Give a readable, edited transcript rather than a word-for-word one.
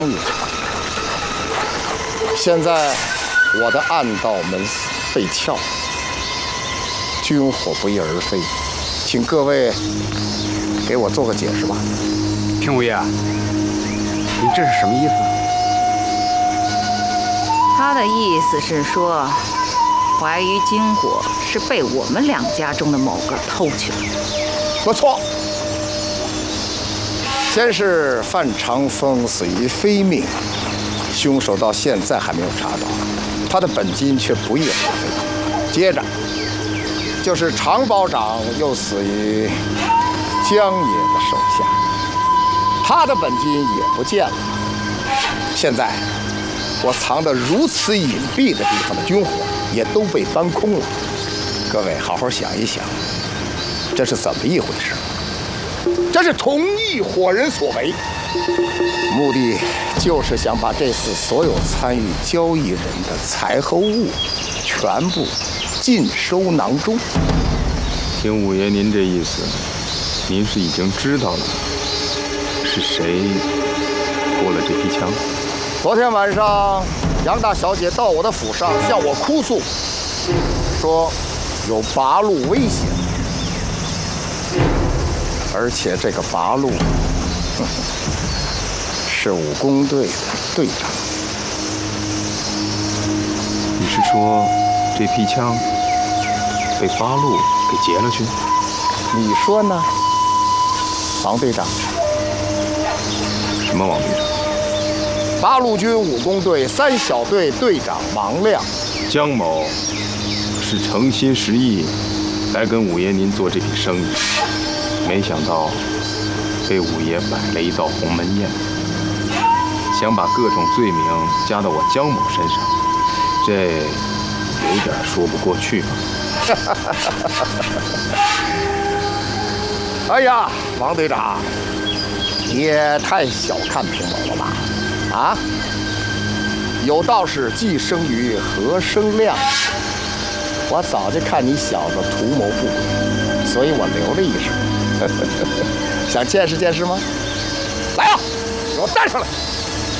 现在我的暗道门被撬，军火不翼而飞，请各位给我做个解释吧。 听五爷，您这是什么意思？ 他的意思是说，怀疑金火是被我们两家中的某个偷去了。 不错。先是范长风死于非命，凶手到现在还没有查到，他的本金却不翼而飞。接着就是常保长又死于江爷的手下，他的本金也不见了。现在我藏得如此隐蔽的地方的军火也都被搬空了。各位好好想一想，这是怎么一回事？这是同一伙人所为，目的就是想把这次所有参与交易人的财和物全部尽收囊中。 听五爷您这意思，您是已经知道了是谁过了这批枪？ 昨天晚上，杨大小姐到我的府上向我哭诉，说有八路危险，而且这个八路是武工队的队长。 你是说这批枪被八路给劫了去？ 你说呢，王队长？ 什么王队长？ 八路军武工队3小队队长王亮。 江某是诚心实意来跟五爷您做这笔生意，没想到被五爷摆了一道鸿门宴，想把各种罪名加到我江某身上，这有点说不过去吧？ 哎呀，王队长，你也太小看平某了吧？啊，有道是既生瑜，何生亮？我早就看你小子图谋不轨，所以我留了一手。想见识见识吗？来啊，给我带上来！